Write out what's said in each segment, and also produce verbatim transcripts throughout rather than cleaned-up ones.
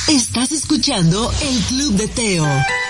Estás escuchando el Club de Teo.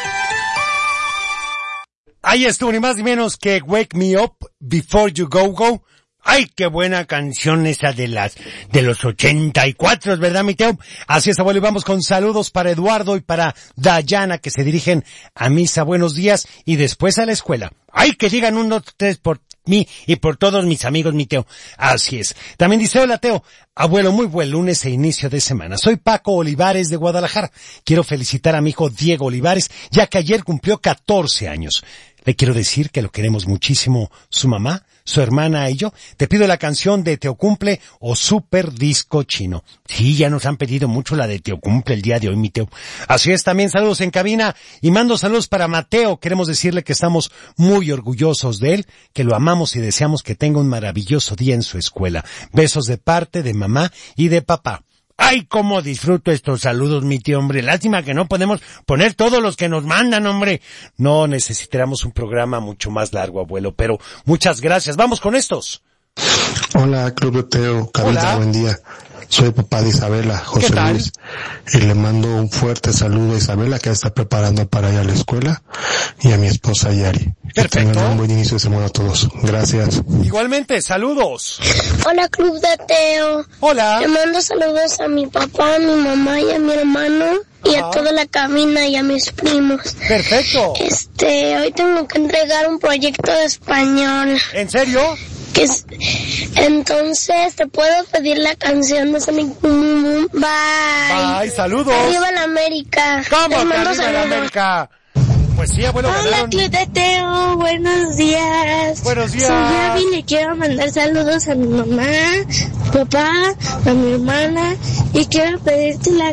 Ahí estuvo ni más ni menos que Wake Me Up Before You Go Go. Ay, qué buena canción esa de las, de los ochenta y cuatro, ¿verdad, mi Teo? Así es, abuelo, y vamos con saludos para Eduardo y para Dayana, que se dirigen a misa. Buenos días, y después a la escuela. Ay, que digan un, dos, tres por mí y por todos mis amigos, mi Teo. Así es. También dice, hola, Teo. Abuelo, muy buen lunes e inicio de semana. Soy Paco Olivares de Guadalajara. Quiero felicitar a mi hijo Diego Olivares, ya que ayer cumplió catorce años. Le quiero decir que lo queremos muchísimo, su mamá, su hermana y yo. Te pido la canción de Teo Cumple o Super Disco Chino. Sí, ya nos han pedido mucho la de Teo Cumple el día de hoy, mi Teo. Así es, también saludos en cabina y mando saludos para Mateo. Queremos decirle que estamos muy orgullosos de él, que lo amamos y deseamos que tenga un maravilloso día en su escuela. Besos de parte de mamá y de papá. Ay, cómo disfruto estos saludos, mi tío, hombre. Lástima que no podemos poner todos los que nos mandan, hombre. No, necesitaríamos un programa mucho más largo, abuelo, pero muchas gracias. Vamos con estos. Hola, Club de Teo, Cabina, buen día. Soy papá de Isabela, José Luis, y le mando un fuerte saludo a Isabela, que está preparando para ir a la escuela, y a mi esposa Yari. Perfecto. Que tengan un buen inicio de semana a todos. Gracias. Igualmente, saludos. Hola, Club de Teo. Hola. Le mando saludos a mi papá, a mi mamá y a mi hermano, y a toda la cabina y a mis primos. Perfecto. Este, hoy tengo que entregar un proyecto de español. ¿En serio? Que es, entonces, ¿te puedo pedir la canción de Sonic Boom Boom? Bye. Bye, saludos. Arriba la América. ¿Cómo Les que mando arriba la América? Pues sí, abuelo, Hola, ganaron. Club de Teo, buenos días. Buenos días. Soy Gaby, le quiero mandar saludos a mi mamá, papá, a mi hermana, y quiero pedirte la